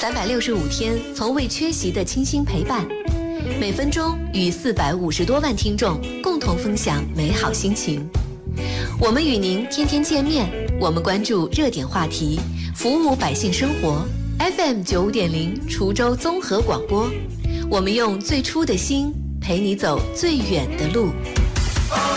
365天从未缺席的倾心陪伴，每分钟与450多万听众共同分享美好心情。我们与您天天见面，我们关注热点话题，服务百姓生活。FM95.0 滁州综合广播，我们用最初的心陪你走最远的路。